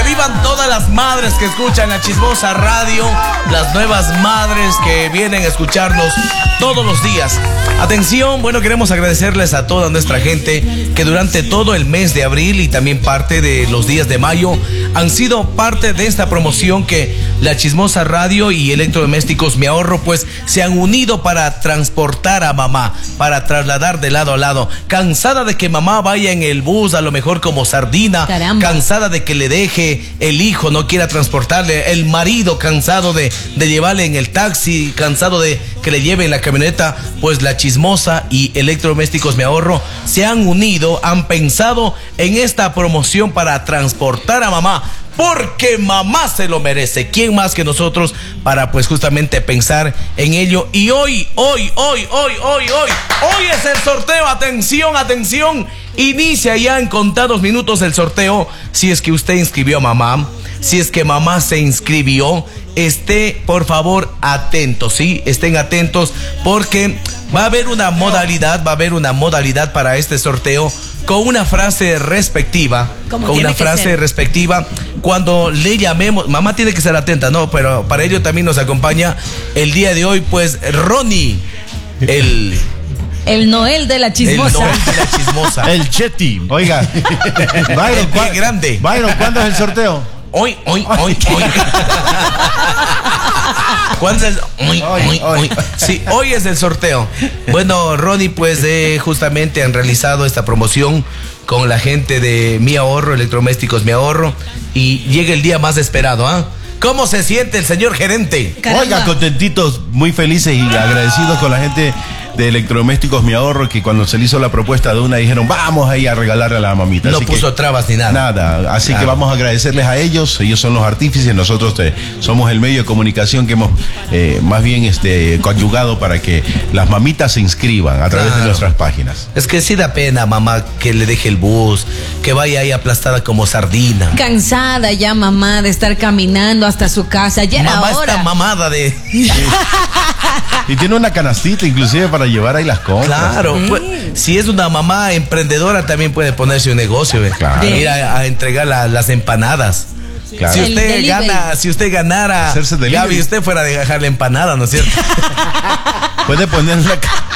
vivan todas las madres que escuchan La Chismosa Radio, las nuevas madres que vienen a escucharnos todos los días. Atención, bueno, queremos agradecerles a toda nuestra gente que durante todo el mes de abril y también parte de los días de mayo han sido parte de esta promoción que La Chismosa Radio y Electrodomésticos Mi Ahorro pues se han unido para transportar a mamá, para trasladar de lado a lado. Cansada de que mamá vaya en el bus a lo mejor como sardina. Caramba. Cansada de que le deje el hijo, no quiera transportarle, el marido cansado de llevarle en el taxi, cansado de que le lleve en la camioneta. Pues La Chismosa y Electrodomésticos Mi Ahorro se han unido, han pensado en esta promoción para transportar a mamá, porque mamá se lo merece. ¿Quién más que nosotros para pues justamente pensar en ello? Y hoy es el sorteo. Atención, inicia ya en contados minutos el sorteo. Si es que usted inscribió a mamá, si es que mamá se inscribió, esté por favor atento, ¿sí? Estén atentos porque va a haber una modalidad para este sorteo con una frase respectiva. Cuando le llamemos, mamá tiene que ser atenta, ¿no? Pero para ello también nos acompaña el día de hoy, pues, Ronnie, el Noel de La Chismosa. El Chetty. Oiga, Byron, qué grande. Byron, ¿cuándo es el sorteo? Hoy. ¿Cuándo es? Hoy. Sí, hoy es el sorteo. Bueno, Ronnie, pues justamente han realizado esta promoción con la gente de Mi Ahorro, Electrodomésticos Mi Ahorro, y llega el día más esperado, ¿ah? ¿Cómo se siente el señor gerente? Caramba. Oiga, contentitos, muy felices y agradecidos con la gente de Electrodomésticos Mi Ahorro, que cuando se le hizo la propuesta de una dijeron vamos ahí a regalarle a la mamita. No así puso trabas ni nada. Nada, así Claro. que vamos a agradecerles a ellos son los artífices, nosotros somos el medio de comunicación que hemos más bien conyugado para que las mamitas se inscriban a través Claro. de nuestras páginas. Es que sí da pena, mamá, que le deje el bus, que vaya ahí aplastada como sardina. Cansada ya mamá de estar caminando hasta su casa. Ya era Mamá hora. está mamada de... Y tiene una canastita inclusive para llevar ahí las compras. Claro, pues, si es una mamá emprendedora también puede ponerse un negocio, Claro. Ir a entregar las empanadas. Claro. Si El delivery. usted ganara, Hacerse delivery. Gaby, usted fuera a dejar la empanada, ¿no es cierto? Puede ponerla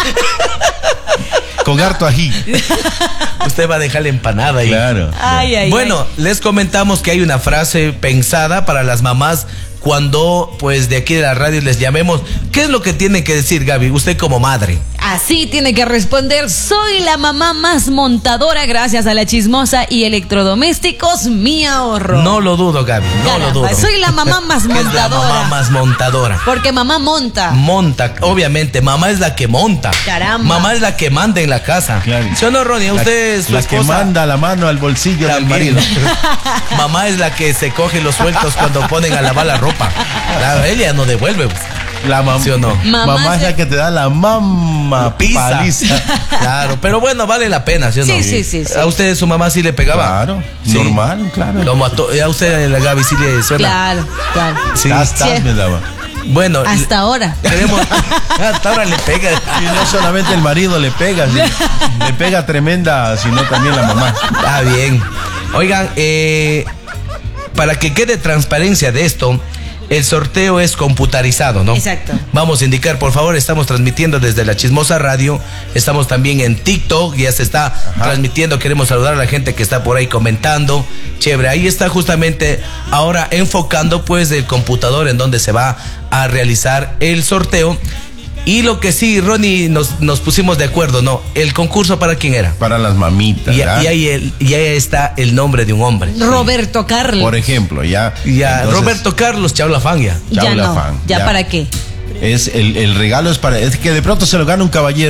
con harto ají. Usted va a dejar la empanada ahí. Claro. Ay. Bueno, les comentamos que hay una frase pensada para las mamás cuando pues de aquí de la radio les llamemos. ¿Qué es lo que tiene que decir, Gaby, usted como madre? Así tiene que responder: soy la mamá más montadora gracias a La Chismosa y Electrodomésticos Mi Ahorro. No lo dudo, Gaby, no Caramba, lo dudo. soy la mamá más Es la montadora. mamá más montadora. Porque mamá monta. Monta, obviamente, mamá es la que monta. Caramba. Mamá es la que manda en la casa. Claro. ¿Sí o no, Ronnie? Usted es su la esposa. que manda la mano al bolsillo del También. marido. Mamá es la que se coge los sueltos cuando ponen a lavar la ropa. Claro, ella no devuelve. La ¿Sí o no? Mamá es la que te da la mamá Pizza. paliza. Claro, pero bueno, vale la pena, ¿sí o no? Sí. ¿A usted su mamá sí le pegaba? Claro, Sí. normal, claro. Lo mató. ¿Y a usted, la Gaby, sí le suena? Claro. Sí. Tas, me daba. Bueno, Hasta ahora. queremos... Hasta ahora le pega. Y no solamente el marido le pega, le pega tremenda, sino también la mamá. Está bien. Oigan, para que quede transparencia de esto, el sorteo es computarizado, ¿no? Exacto. Vamos a indicar, por favor, estamos transmitiendo desde La Chismosa Radio, estamos también en TikTok, ya se está transmitiendo, queremos saludar a la gente que está por ahí comentando, chévere, ahí está justamente ahora enfocando pues el computador en donde se va a realizar el sorteo. Y lo que sí, Ronnie, nos pusimos de acuerdo, ¿no? ¿El concurso para quién era? Para las mamitas. Y ahí está el nombre de un hombre. Roberto Carlos. Por ejemplo, ya. Ya, Entonces, Roberto Carlos Chaulafán ya. Ya Chaula no. fan, ¿Ya para qué? El regalo es que de pronto se lo gana un caballero.